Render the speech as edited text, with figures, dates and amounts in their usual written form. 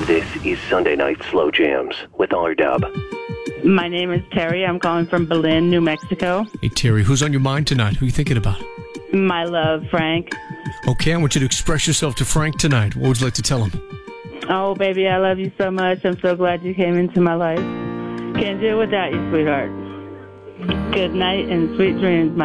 This is Sunday Night Slow Jams with R-Dub. My name is Terry. I'm calling from Berlin, New Mexico. Hey, Terry, who's on your mind tonight? Who are you thinking about? My love, Frank. Okay, I want you to express yourself to Frank tonight. What would you like to tell him? Oh, baby, I love you so much. I'm so glad you came into my life. Can't do it without you, sweetheart. Good night and sweet dreams, my